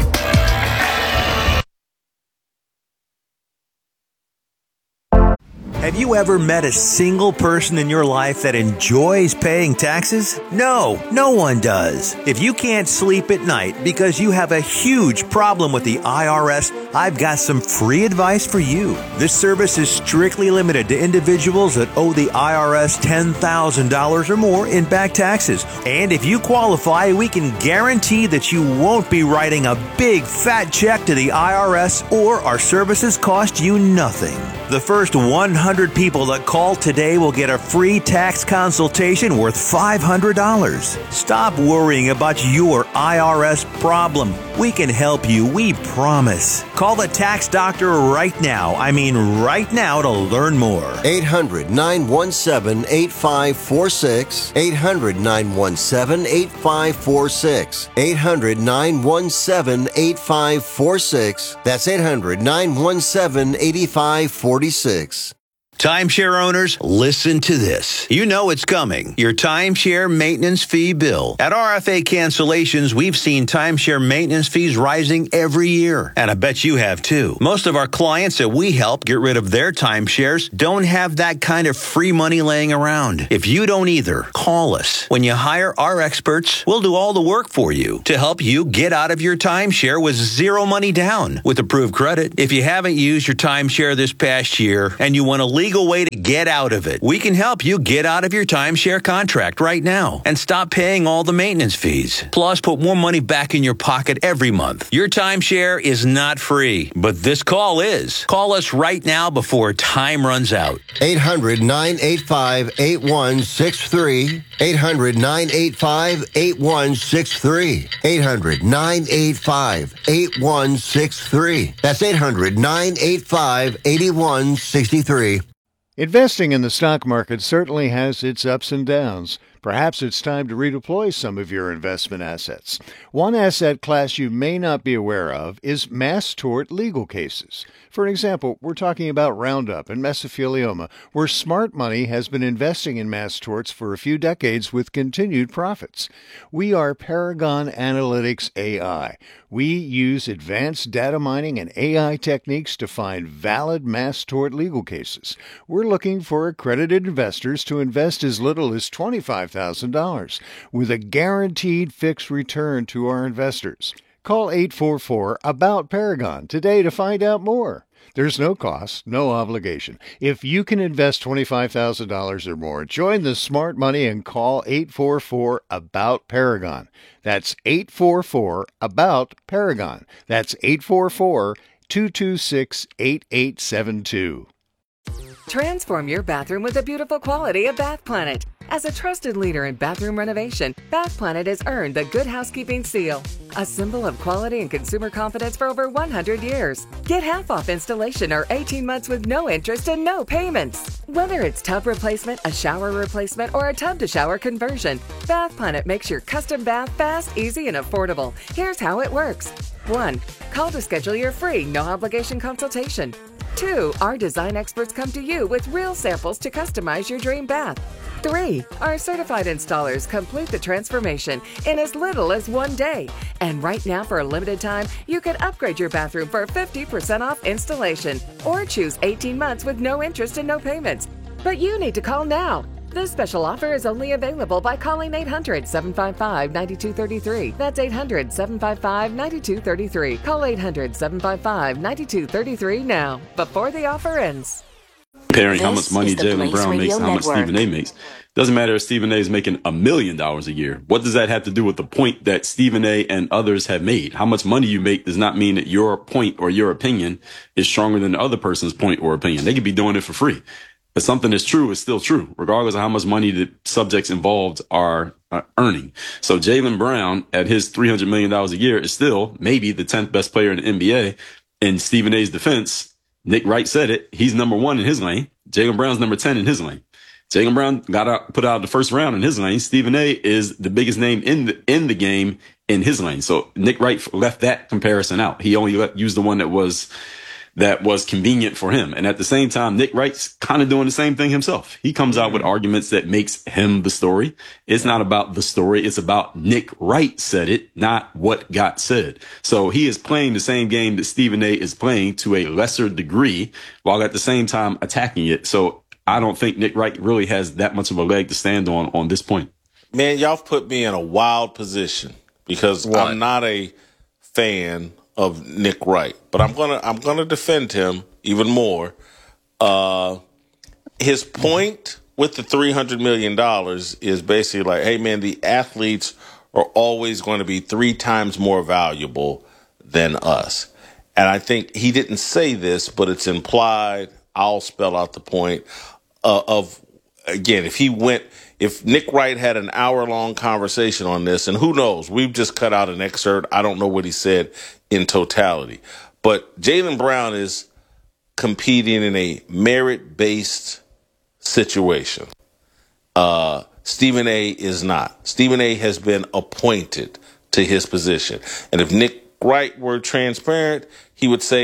Have you ever met a single person in your life that enjoys paying taxes? No, no one does. If you can't sleep at night because you have a huge problem with the I R S, I've got some free advice for you. This service is strictly limited to individuals that owe the I R S ten thousand dollars or more in back taxes. And if you qualify, we can guarantee that you won't be writing a big fat check to the I R S, or our services cost you nothing. The first one hundred people that call today will get a free tax consultation worth five hundred dollars. Stop worrying about your I R S problem. We can help you, we promise. Call the tax doctor right now. I mean right now to learn more. eight hundred, nine one seven, eight five four six. eight hundred, nine one seven, eight five four six. eight hundred, nine one seven, eight five four six. That's eight hundred, nine one seven, eight five four six. Timeshare owners, listen to this. You know it's coming. Your timeshare maintenance fee bill. At R F A Cancellations, we've seen timeshare maintenance fees rising every year. And I bet you have too. Most of our clients that we help get rid of their timeshares don't have that kind of free money laying around. If you don't either, call us. When you hire our experts, we'll do all the work for you to help you get out of your timeshare with zero money down with approved credit. If you haven't used your timeshare this past year and you want to leave legal way to get out of it. We can help you get out of your timeshare contract right now and stop paying all the maintenance fees. Plus, put more money back in your pocket every month. Your timeshare is not free, but this call is. Call us right now before time runs out. eight hundred, nine eight five, eight one six three. eight hundred, nine eight five, eight one six three. eight hundred, nine eight five, eight one six three. That's eight hundred, nine eight five, eight one six three. Investing in the stock market certainly has its ups and downs. Perhaps it's time to redeploy some of your investment assets. One asset class you may not be aware of is mass tort legal cases. For example, we're talking about Roundup and mesothelioma, where smart money has been investing in mass torts for a few decades with continued profits. We are Paragon Analytics A I. We use advanced data mining and A I techniques to find valid mass tort legal cases. We're looking for accredited investors to invest as little as twenty-five thousand dollars with a guaranteed fixed return to our investors. Call eight four four, ABOUT Paragon today to find out more. There's no cost, no obligation. If you can invest twenty-five thousand dollars or more, join the smart money and call eight four four, ABOUT Paragon. That's eight four four, ABOUT Paragon. That's eight four four, two two six, eight eight seven two. Transform your bathroom with the beautiful quality of Bath Planet. As a trusted leader in bathroom renovation, Bath Planet has earned the Good Housekeeping seal, a symbol of quality and consumer confidence for over one hundred years. Get half off installation or eighteen months with no interest and no payments. Whether it's tub replacement, a shower replacement, or a tub-to-shower conversion, Bath Planet makes your custom bath fast, easy, and affordable. Here's how it works. one. Call to schedule your free, no-obligation consultation. two. Our design experts come to you with real samples to customize your dream bath. three. Our certified installers complete the transformation in as little as one day. And right now, for a limited time, you can upgrade your bathroom for fifty percent off installation or choose eighteen months with no interest and no payments. But you need to call now. This special offer is only available by calling eight hundred, seven five five, nine two three three. That's eight hundred, seven five five, nine two three three. Call eight hundred, seven five five, nine two three three now, before the offer ends. Comparing how much money Jaylen Brown makes and how much Stephen A makes. Doesn't matter if Stephen A is making a million dollars a year. What does that have to do with the point that Stephen A and others have made? How much money you make does not mean that your point or your opinion is stronger than the other person's point or opinion. They could be doing it for free. But something that's true is still true, regardless of how much money the subjects involved are uh, earning. So Jaylen Brown at his three hundred million dollars a year is still maybe the tenth best player in the N B A. In Stephen A's defense, Nick Wright said it. He's number one in his lane. Jaylen Brown's number ten in his lane. Jaylen Brown got out, put out the first round in his lane. Stephen A is the biggest name in the, in the game in his lane. So Nick Wright left that comparison out. He only let, used the one that was, that was convenient for him. And at the same time, Nick Wright's kind of doing the same thing himself. He comes out with arguments that makes him the story. It's not about the story. It's about Nick Wright said it, not what got said. So he is playing the same game that Stephen A is playing to a lesser degree while at the same time attacking it. So I don't think Nick Wright really has that much of a leg to stand on on this point. Man, y'all put me in a wild position because what? I'm not a fan of Nick Wright, but I'm gonna I'm gonna defend him even more. Uh, his point with the three hundred million dollars is basically like, hey man, the athletes are always going to be three times more valuable than us. And I think he didn't say this, but it's implied. I'll spell out the point uh, of, again, if he went, if Nick Wright had an hour long conversation on this, and who knows, we've just cut out an excerpt. I don't know what he said in totality, but Jaylen Brown is competing in a merit based situation. Uh, Stephen A is not. Stephen A has been appointed to his position. And if Nick Wright were transparent, he would say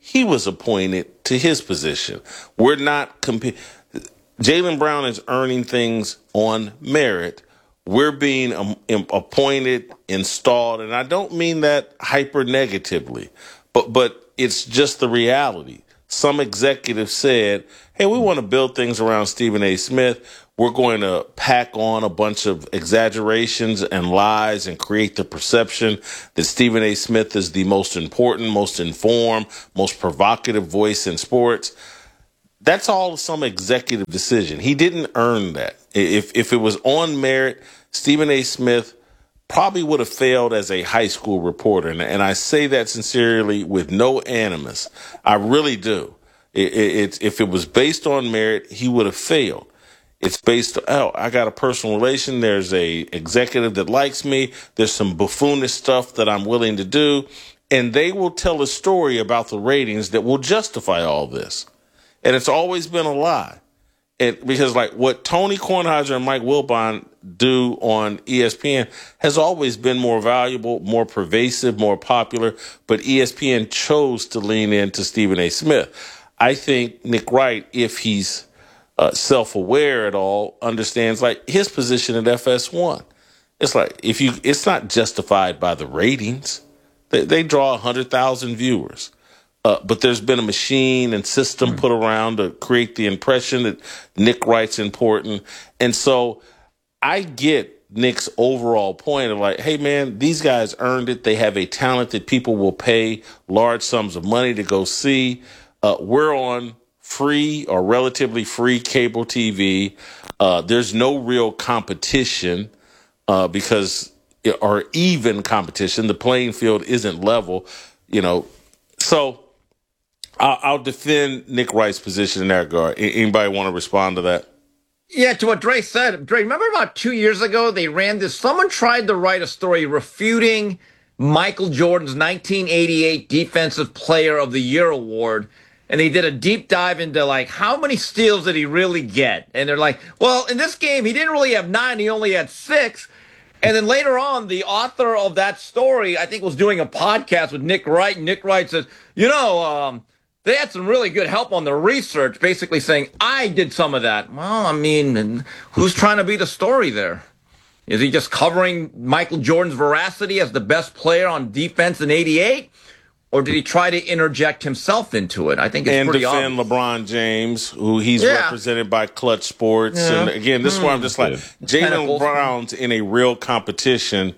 he was appointed to his position. We're not comp- Jaylen Brown is earning things on merit. We're being um, appointed, installed, and I don't mean that hyper negatively, but but it's just the reality. Some executive said, hey, we want to build things around Stephen A. Smith. We're going to pack on a bunch of exaggerations and lies and create the perception that Stephen A. Smith is the most important, most informed, most provocative voice in sports. That's all some executive decision. He didn't earn that. If if it was on merit, Stephen A. Smith probably would have failed as a high school reporter. And, and I say that sincerely with no animus. I really do. It, it, it, if it was based on merit, he would have failed. It's based on, oh, I got a personal relation. There's a executive that likes me. There's some buffoonish stuff that I'm willing to do. And they will tell a story about the ratings that will justify all this. And it's always been a lie. It, because like what Tony Kornheiser and Mike Wilbon do on E S P N has always been more valuable, more pervasive, more popular. But E S P N chose to lean into Stephen A. Smith. I think Nick Wright, if he's Uh, self-aware at all, understands like his position at F S one. It's like if you, it's not justified by the ratings. They, they draw a hundred thousand viewers, uh, but there's been a machine and system mm-hmm. put around to create the impression that Nick Wright's important. And so I get Nick's overall point of like, hey man, these guys earned it. They have a talent that people will pay large sums of money to go see. Uh, we're on free or relatively free cable T V. Uh, there's no real competition uh, because, or even competition. The playing field isn't level, you know. So I'll, I'll defend Nick Wright's position in that regard. Anybody want to respond to that? Yeah, to what Dre said. Dre, remember about two years ago, they ran this, someone tried to write a story refuting Michael Jordan's nineteen eighty-eight Defensive Player of the Year award. And they did a deep dive into, like, how many steals did he really get? And they're like, well, in this game, he didn't really have nine. He only had six. And then later on, the author of that story, I think, was doing a podcast with Nick Wright. And Nick Wright says, you know, um, they had some really good help on the research, basically saying, I did some of that. Well, I mean, who's trying to be the story there? Is he just covering Michael Jordan's veracity as the best player on defense in eighty-eight? Or did he try to interject himself into it? I think it's and pretty defend obvious. LeBron James, who he's yeah. represented by Clutch Sports. Yeah. And again, this mm. is where I'm just like, Jaylen Brown's in a real competition.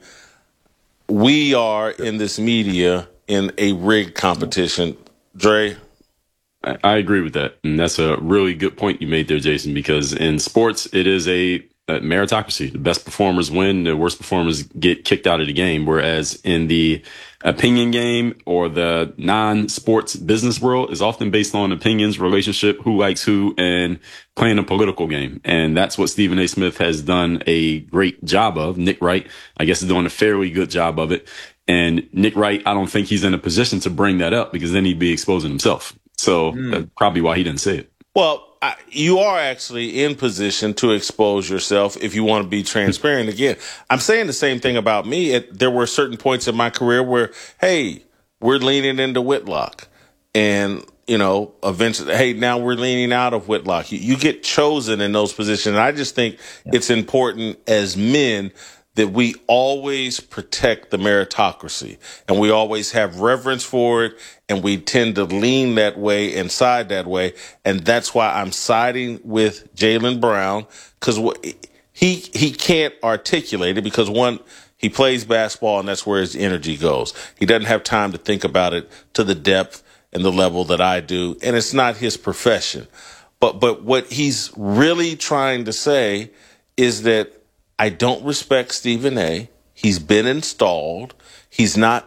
We are in this media in a rigged competition. Dre? I, I agree with that. And that's a really good point you made there, Jason, because in sports, it is a Uh, meritocracy. The best performers win, the worst performers get kicked out of the game. Whereas in the opinion game or the non-sports business world is often based on opinions, relationship, who likes who, and playing a political game. And that's what Stephen A. Smith has done a great job of. Nick Wright, I guess, is doing a fairly good job of it. And Nick Wright, I don't think he's in a position to bring that up because then he'd be exposing himself. So mm. that's probably why he didn't say it. Well, I, you are actually in position to expose yourself if you want to be transparent. Again, I'm saying the same thing about me. It, there were certain points in my career where, hey, we're leaning into Whitlock. And, you know, eventually, hey, now we're leaning out of Whitlock. You, you get chosen in those positions. And I just think yeah. it's important as men that we always protect the meritocracy and we always have reverence for it. And we tend to lean that way and side that way. And that's why I'm siding with Jaylen Brown, because he, he can't articulate it because one, he plays basketball and that's where his energy goes. He doesn't have time to think about it to the depth and the level that I do. And it's not his profession. But, but what he's really trying to say is that I don't respect Stephen A. He's been installed. He's not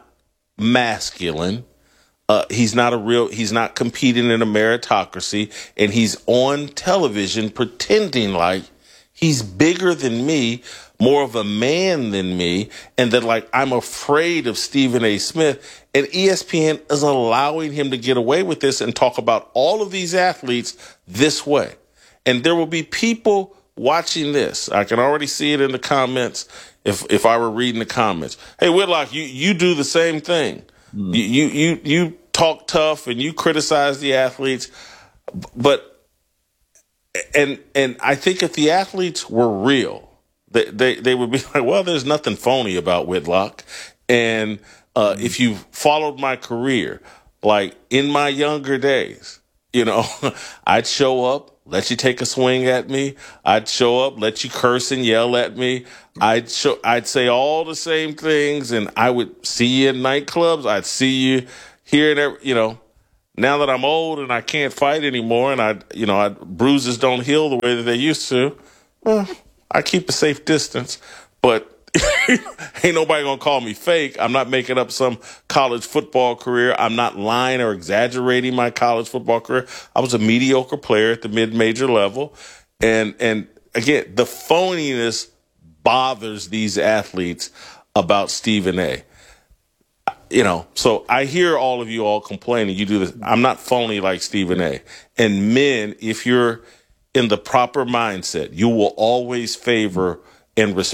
masculine. Uh, he's not a real, he's not competing in a meritocracy, and he's on television pretending like he's bigger than me, more of a man than me, and that like I'm afraid of Stephen A. Smith. And E S P N is allowing him to get away with this and talk about all of these athletes this way. And there will be people watching this. I can already see it in the comments if if I were reading the comments. Hey, Whitlock, you, you do the same thing. Mm. You, you, you, you talk tough and you criticize the athletes, but and and I think if the athletes were real, they they, they would be like, well, there's nothing phony about Whitlock. And uh, mm-hmm. if you followed my career, like in my younger days, you know, I'd show up, let you take a swing at me. I'd show up, let you curse and yell at me. I'd show, I'd say all the same things, and I would see you in nightclubs. I'd see you here and there. You know, now that I'm old and I can't fight anymore, and I, you know, I, bruises don't heal the way that they used to. Well, I keep a safe distance, but ain't nobody gonna call me fake. I'm not making up some college football career. I'm not lying or exaggerating my college football career. I was a mediocre player at the mid-major level. And, and again, the phoniness bothers these athletes about Stephen A. You know, so I hear all of you all complaining. You do this. I'm not phony like Stephen A. And men, if you're in the proper mindset, you will always favor and respect